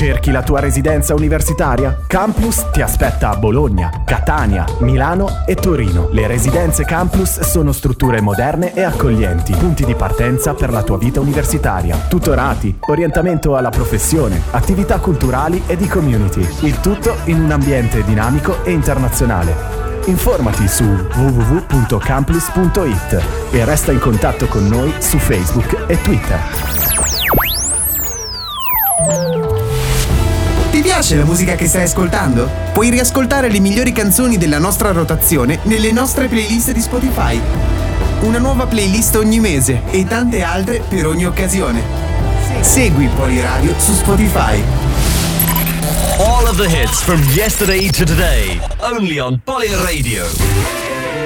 Cerchi la tua residenza universitaria? Campus ti aspetta a Bologna, Catania, Milano e Torino. Le residenze Campus sono strutture moderne e accoglienti, punti di partenza per la tua vita universitaria. Tutorati, orientamento alla professione, attività culturali e di community. Il tutto in un ambiente dinamico e internazionale. Informati su www.campus.it e resta in contatto con noi su Facebook e Twitter. Ti piace la musica che stai ascoltando? Puoi riascoltare le migliori canzoni della nostra rotazione nelle nostre playlist di Spotify. Una nuova playlist ogni mese e tante altre per ogni occasione. Segui Poliradio su Spotify. All of the hits from yesterday to today, only on Poly Radio.